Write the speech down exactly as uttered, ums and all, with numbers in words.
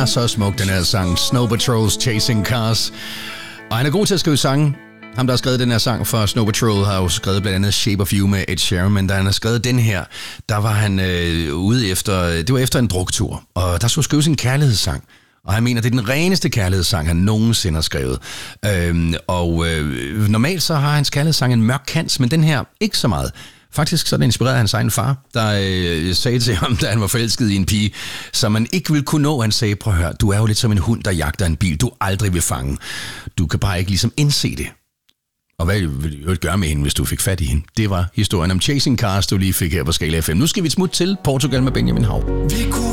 er så smuk, den her sang. Snow Patrol's Chasing Cars. Og han er god til at skrive sange. Ham, der har skrevet den her sang for Snow Patrol, har jo skrevet blandt andet Shape of You med Ed Sheeran, men da han har skrevet den her, der var han øh, ude efter, det var efter en druktur, og der skulle skrives en kærlighedssang. Og han mener, det er den reneste kærlighedssang, han nogensinde har skrevet. Øhm, og øh, normalt så har hans kærlighedssang en mørk kant, men den her ikke så meget. Faktisk så er det inspireret af hans egen far, der øh, sagde til ham, da han var forelsket i en pige, som man ikke ville kunne nå. Han sagde, prøv at høre, du er jo lidt som en hund, der jagter en bil, du aldrig vil fange. Du kan bare ikke ligesom indse det. Og hvad ville du gøre med hende, hvis du fik fat i hende? Det var historien om Chasing Cars, du lige fik her på Skala F M. Nu skal vi et smut til Portugal med Benjamin Hav. Vi kunne